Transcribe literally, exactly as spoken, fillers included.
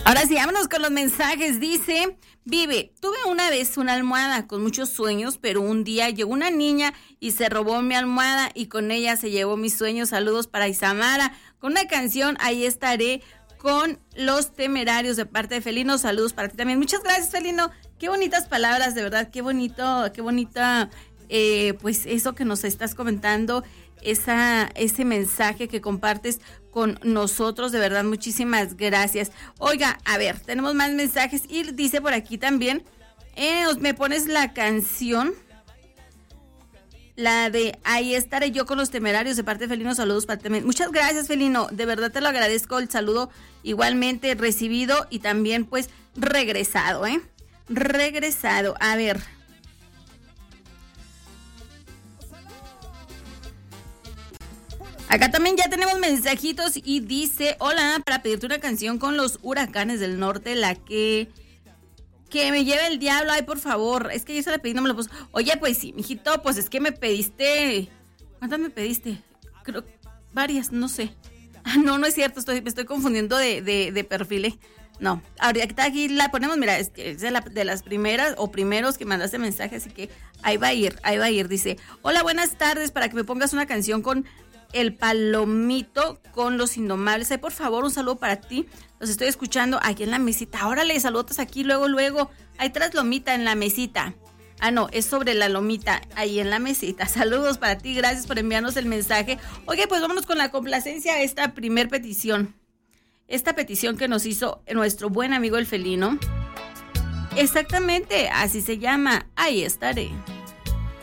Ahora sí, vámonos con los mensajes. Dice, Vive, tuve una vez una almohada con muchos sueños, pero un día llegó una niña y se robó mi almohada y con ella se llevó mis sueños. Saludos para Isamara. Con una canción, Ahí Estaré, con Los Temerarios de parte de Felino. Saludos para ti también. Muchas gracias, Felino. Qué bonitas palabras, de verdad. Qué bonito, qué bonita, eh, pues eso que nos estás comentando, esa, ese mensaje que compartes con nosotros, de verdad, muchísimas gracias. Oiga, a ver, tenemos más mensajes y dice por aquí también, eh, me pones la canción, la de Ahí Estaré yo con Los Temerarios de parte de Felino. Saludos para ti. Muchas gracias, Felino, de verdad te lo agradezco, el saludo igualmente recibido y también pues regresado, ¿eh? Regresado, a ver. Acá también ya tenemos mensajitos y dice, hola, para pedirte una canción con Los Huracanes del Norte, la que que me lleve el diablo. Ay, por favor, es que yo se la pedí, no me lo puso. Oye, pues sí, mijito, pues es que me pediste, ¿cuántas me pediste? Creo, varias, no sé. Ah, no, no es cierto, estoy, me estoy confundiendo de, de, de perfil, ¿eh? No, ahorita aquí la ponemos, mira, es, es de, la, de las primeras o primeros que mandaste mensaje, así que ahí va a ir, ahí va a ir, dice, hola, buenas tardes, para que me pongas una canción con El Palomito con Los Indomables. Ay, por favor, un saludo para ti. Los estoy escuchando aquí en la mesita. Órale, saludos aquí, luego, luego. Hay tras lomita en la mesita. Ah, no, es sobre la lomita, ahí en la mesita. Saludos para ti, gracias por enviarnos el mensaje. Oye, pues vámonos con la complacencia a esta primer petición. Esta petición que nos hizo nuestro buen amigo el Felino. Exactamente, así se llama, Ahí Estaré.